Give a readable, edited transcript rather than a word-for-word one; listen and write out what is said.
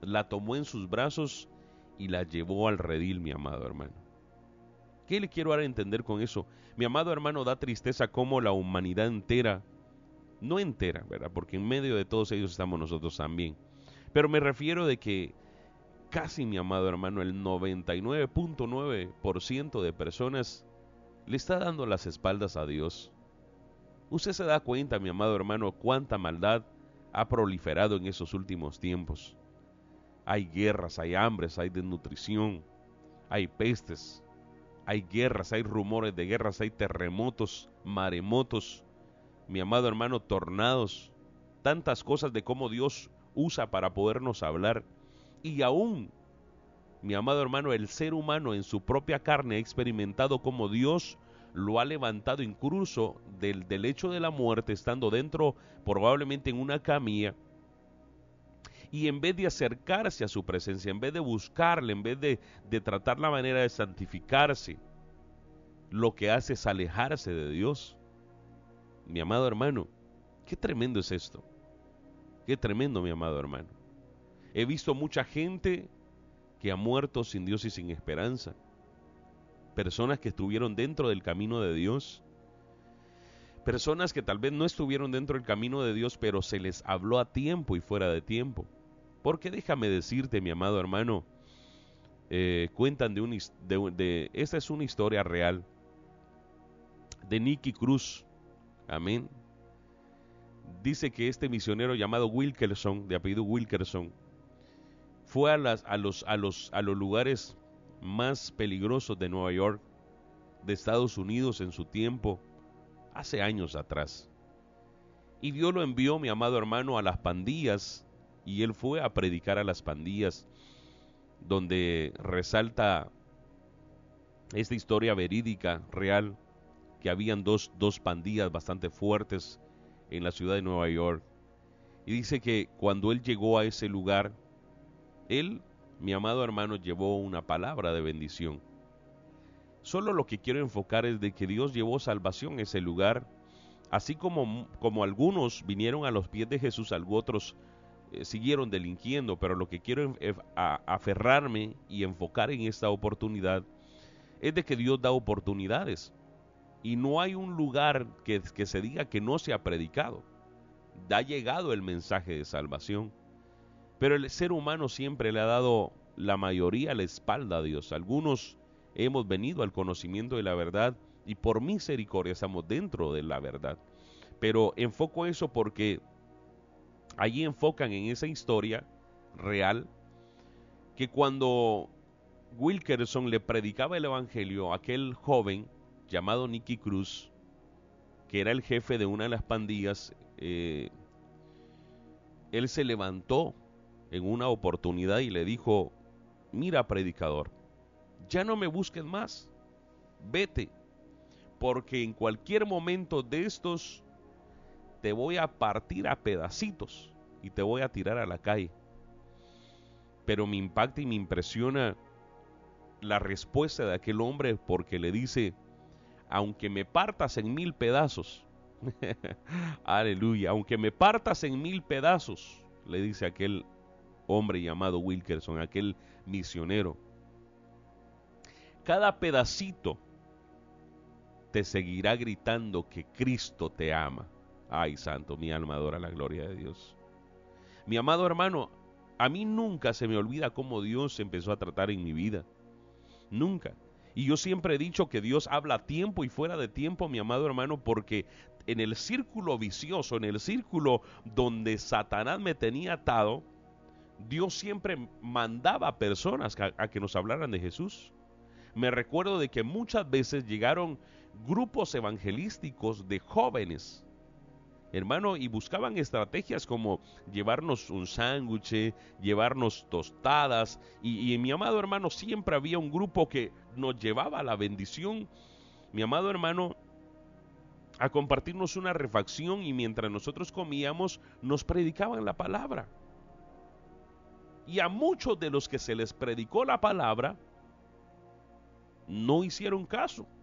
la tomó en sus brazos y la llevó al redil, mi amado hermano. ¿Qué le quiero dar a entender con eso? Mi amado hermano, da tristeza cómo la humanidad entera, no entera, ¿verdad? Porque en medio de todos ellos estamos nosotros también. Pero me refiero de que casi, mi amado hermano, el 99.9% de personas le está dando las espaldas a Dios. Usted se da cuenta, mi amado hermano, cuánta maldad ha proliferado en esos últimos tiempos. Hay guerras, hay hambres, hay desnutrición, hay pestes, hay guerras, hay rumores de guerras, hay terremotos, maremotos, mi amado hermano, tornados, tantas cosas de cómo Dios usa para podernos hablar. Y aún, mi amado hermano, el ser humano en su propia carne ha experimentado cómo Dios lo ha levantado incluso del lecho de la muerte, estando dentro probablemente en una camilla, y en vez de acercarse a su presencia, en vez de buscarle, en vez de tratar la manera de santificarse, lo que hace es alejarse de Dios. Mi amado hermano, qué tremendo es esto. Qué tremendo, mi amado hermano. He visto mucha gente que ha muerto sin Dios y sin esperanza. Personas que estuvieron dentro del camino de Dios. Personas que tal vez no estuvieron dentro del camino de Dios, pero se les habló a tiempo y fuera de tiempo. Porque déjame decirte, mi amado hermano, cuentan esta es una historia real de Nicky Cruz. Amén. Dice que este misionero llamado Wilkerson, de apellido Wilkerson, fue a los lugares más peligrosos de Nueva York, de Estados Unidos en su tiempo, hace años atrás. Y Dios lo envió, mi amado hermano, a las pandillas, y él fue a predicar a las pandillas, donde resalta esta historia verídica, real, que habían dos pandillas bastante fuertes en la ciudad de Nueva York. Y dice que cuando él llegó a ese lugar, él, mi amado hermano, llevó una palabra de bendición. Solo lo que quiero enfocar es de que Dios llevó salvación a ese lugar, así como algunos vinieron a los pies de Jesús, otros siguieron delinquiendo, pero lo que quiero aferrarme y enfocar en esta oportunidad es de que Dios da oportunidades, y no hay un lugar que se diga que no se ha predicado. Ha llegado el mensaje de salvación, pero el ser humano siempre le ha dado la mayoría la espalda a Dios. Algunos hemos venido al conocimiento de la verdad y por misericordia estamos dentro de la verdad. Pero enfoco eso porque allí enfocan en esa historia real que cuando Wilkerson le predicaba el evangelio a aquel joven llamado Nicky Cruz, que era el jefe de una de las pandillas, él se levantó en una oportunidad y le dijo: mira, predicador, ya no me busques más, vete, porque en cualquier momento de estos te voy a partir a pedacitos y te voy a tirar a la calle. Pero me impacta y me impresiona la respuesta de aquel hombre, porque le dice: aunque me partas en 1000 pedazos, aleluya, aunque me partas en 1000 pedazos, le dice aquel hombre llamado Wilkerson, aquel misionero, cada pedacito te seguirá gritando que Cristo te ama. Ay, santo, mi alma adora la gloria de Dios. Mi amado hermano, a mí nunca se me olvida cómo Dios empezó a tratar en mi vida. Nunca. Y yo siempre he dicho que Dios habla a tiempo y fuera de tiempo, mi amado hermano, porque en el círculo vicioso, en el círculo donde Satanás me tenía atado, Dios siempre mandaba a personas a que nos hablaran de Jesús. Me recuerdo de que muchas veces llegaron grupos evangelísticos de jóvenes, hermano, y buscaban estrategias como llevarnos un sándwich, llevarnos tostadas, y mi amado hermano, siempre había un grupo que nos llevaba la bendición, mi amado hermano, a compartirnos una refacción, y mientras nosotros comíamos, nos predicaban la palabra. Y a muchos de los que se les predicó la palabra, no hicieron caso.